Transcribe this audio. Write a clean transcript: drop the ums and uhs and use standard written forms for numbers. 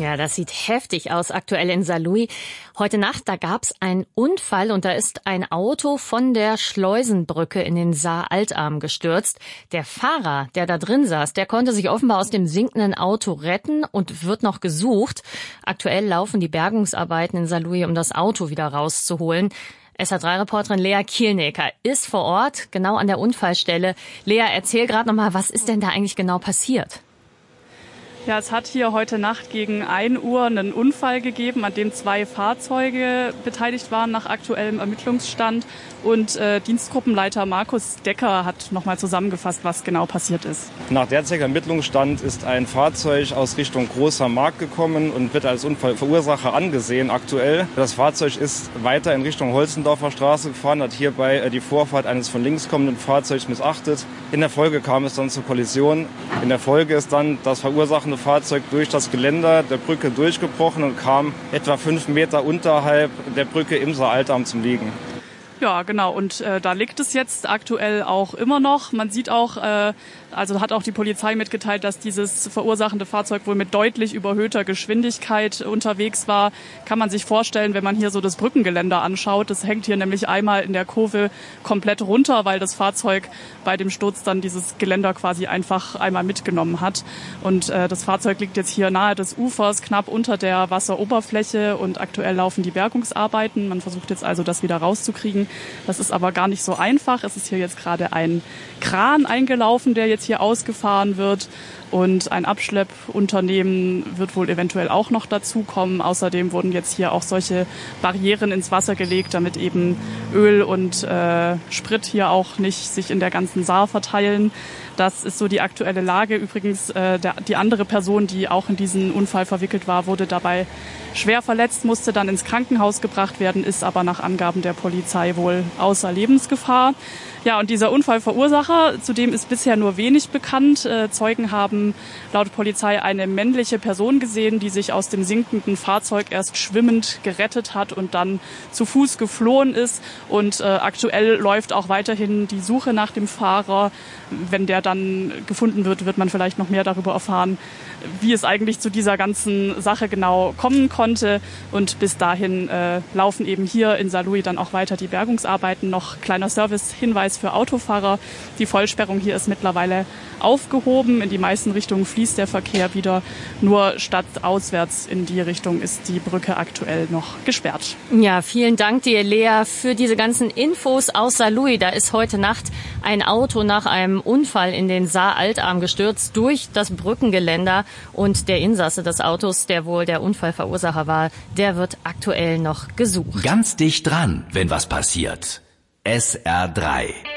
Ja, das sieht heftig aus aktuell in Saarlouis. Heute Nacht, da gab's einen Unfall und da ist ein Auto von der Schleusenbrücke in den Saar-Altarm gestürzt. Der Fahrer, der da drin saß, der konnte sich offenbar aus dem sinkenden Auto retten und wird noch gesucht. Aktuell laufen die Bergungsarbeiten in Saarlouis, um das Auto wieder rauszuholen. SH3-Reporterin Lea Kielnecker ist vor Ort, genau an der Unfallstelle. Lea, erzähl gerade nochmal, was ist denn da eigentlich genau passiert? Ja, es hat hier heute Nacht gegen 1 Uhr einen Unfall gegeben, an dem 2 Fahrzeuge beteiligt waren nach aktuellem Ermittlungsstand. Und Dienstgruppenleiter Markus Decker hat nochmal zusammengefasst, was genau passiert ist. Nach derzeitigem Ermittlungsstand ist ein Fahrzeug aus Richtung Großer Markt gekommen und wird als Unfallverursacher angesehen aktuell. Das Fahrzeug ist weiter in Richtung Holzendorfer Straße gefahren, hat hierbei die Vorfahrt eines von links kommenden Fahrzeugs missachtet. In der Folge kam es dann zur Kollision. In der Folge ist dann das verursachende Fahrzeug durch das Geländer der Brücke durchgebrochen und kam etwa 5 Meter unterhalb der Brücke im Saar-Altarm zum Liegen. Ja, genau. Und da liegt es jetzt aktuell auch immer noch. Man sieht auch, also hat auch die Polizei mitgeteilt, dass dieses verursachende Fahrzeug wohl mit deutlich überhöhter Geschwindigkeit unterwegs war. Kann man sich vorstellen, wenn man hier so das Brückengeländer anschaut. Das hängt hier nämlich einmal in der Kurve komplett runter, weil das Fahrzeug bei dem Sturz dann dieses Geländer quasi einfach einmal mitgenommen hat. Und das Fahrzeug liegt jetzt hier nahe des Ufers, knapp unter der Wasseroberfläche und aktuell laufen die Bergungsarbeiten. Man versucht jetzt also, das wieder rauszukriegen. Das ist aber gar nicht so einfach. Es ist hier jetzt gerade ein Kran eingelaufen, der jetzt hier ausgefahren wird. Und ein Abschleppunternehmen wird wohl eventuell auch noch dazukommen. Außerdem wurden jetzt hier auch solche Barrieren ins Wasser gelegt, damit eben Öl und Sprit hier auch nicht sich in der ganzen Saar verteilen. Das ist so die aktuelle Lage. Übrigens, die andere Person, die auch in diesen Unfall verwickelt war, wurde dabei schwer verletzt, musste dann ins Krankenhaus gebracht werden, ist aber nach Angaben der Polizei wohl außer Lebensgefahr. Ja, und dieser Unfallverursacher, zu dem ist bisher nur wenig bekannt. Zeugen haben laut Polizei eine männliche Person gesehen, die sich aus dem sinkenden Fahrzeug erst schwimmend gerettet hat und dann zu Fuß geflohen ist. Und aktuell läuft auch weiterhin die Suche nach dem Fahrer. Wenn der dann gefunden wird, wird man vielleicht noch mehr darüber erfahren, wie es eigentlich zu dieser ganzen Sache genau kommen konnte. Und bis dahin laufen eben hier in Saarlouis dann auch weiter die Bergungsarbeiten. Noch kleiner Service-Hinweis für Autofahrer. Die Vollsperrung hier ist mittlerweile aufgehoben. In die meisten Richtungen fließt der Verkehr wieder. Nur stadtauswärts in die Richtung ist die Brücke aktuell noch gesperrt. Ja, vielen Dank dir, Lea, für diese ganzen Infos aus Saarlouis. Da ist heute Nacht ein Auto nach einem Unfall in den Saar-Altarm gestürzt durch das Brückengeländer. Und der Insasse des Autos, der wohl der Unfallverursacher war, der wird aktuell noch gesucht. Ganz dicht dran, wenn was passiert. SR3